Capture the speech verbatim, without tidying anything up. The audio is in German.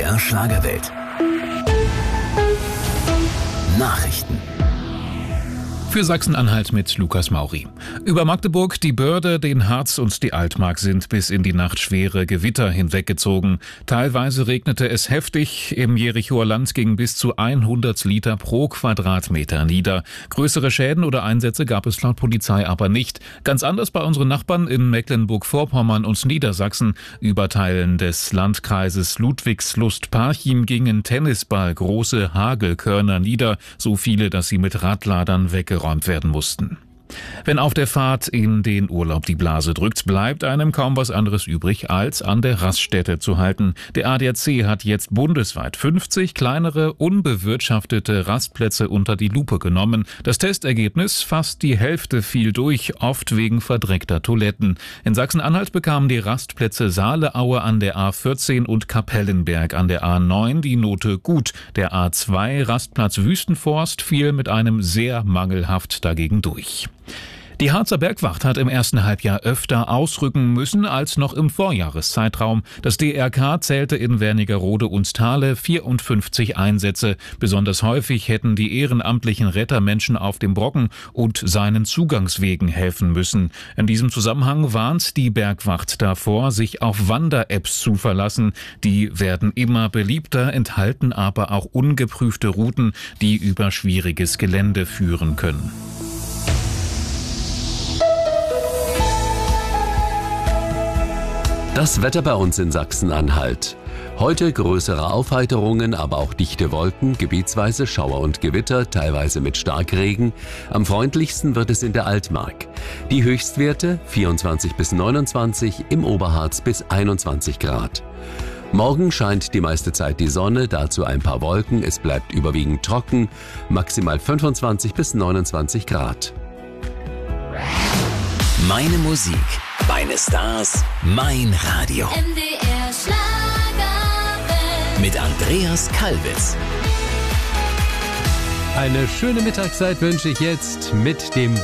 R Schlagerwelt. Nachrichten. Für Sachsen-Anhalt mit Lukas Mauri. Über Magdeburg, die Börde, den Harz und die Altmark sind bis in die Nacht schwere Gewitter hinweggezogen. Teilweise regnete es heftig. Im Jerichoer Land ging bis zu hundert Liter pro Quadratmeter nieder. Größere Schäden oder Einsätze gab es laut Polizei aber nicht. Ganz anders bei unseren Nachbarn in Mecklenburg-Vorpommern und Niedersachsen. Über Teilen des Landkreises Ludwigslust-Parchim gingen Tennisball große Hagelkörner nieder. So viele, dass sie mit Radladern weggeräumt werden mussten. Wenn auf der Fahrt in den Urlaub die Blase drückt, bleibt einem kaum was anderes übrig, als an der Raststätte zu halten. Der A D A C hat jetzt bundesweit fünfzig kleinere, unbewirtschaftete Rastplätze unter die Lupe genommen. Das Testergebnis: fast die Hälfte fiel durch, oft wegen verdreckter Toiletten. In Sachsen-Anhalt bekamen die Rastplätze Saaleaue an der A vierzehn und Kapellenberg an der A neun die Note gut. Der A zwei Rastplatz Wüstenforst fiel mit einem sehr mangelhaft dagegen durch. Die Harzer Bergwacht hat im ersten Halbjahr öfter ausrücken müssen als noch im Vorjahreszeitraum. Das D R K zählte in Wernigerode und Thale vierundfünfzig Einsätze. Besonders häufig hätten die ehrenamtlichen Rettermenschen auf dem Brocken und seinen Zugangswegen helfen müssen. In diesem Zusammenhang warnt die Bergwacht davor, sich auf Wander-Apps zu verlassen. Die werden immer beliebter, enthalten aber auch ungeprüfte Routen, die über schwieriges Gelände führen können. Das Wetter bei uns in Sachsen-Anhalt. Heute größere Aufheiterungen, aber auch dichte Wolken, gebietsweise Schauer und Gewitter, teilweise mit Starkregen. Am freundlichsten wird es in der Altmark. Die Höchstwerte vierundzwanzig bis neunundzwanzig, im Oberharz bis einundzwanzig Grad. Morgen scheint die meiste Zeit die Sonne, dazu ein paar Wolken, es bleibt überwiegend trocken, maximal fünfundzwanzig bis neunundzwanzig Grad. Meine Musik, meine Stars, mein Radio. M D R Schlagerwelt. Mit Andreas Kalbitz. Eine schöne Mittagszeit wünsche ich jetzt mit dem